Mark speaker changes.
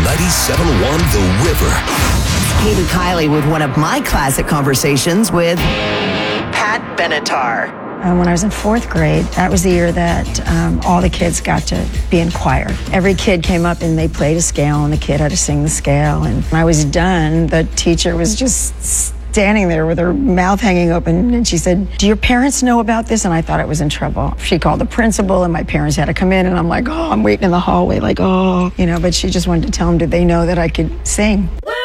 Speaker 1: 97.1 The River.
Speaker 2: Katie Kiley with one of my classic conversations with Pat Benatar.
Speaker 3: When I was in fourth grade, that was the year that all the kids got to be in choir. Every kid came up and they played a scale, and the kid had to sing the scale. And when I was done, the teacher was just standing there with her mouth hanging open, and she said, "Do your parents know about this?" And I thought I was in trouble. She called the principal, and my parents had to come in, and I'm like, oh, I'm waiting in the hallway, like, oh, but she just wanted to tell them, did they know that I could sing?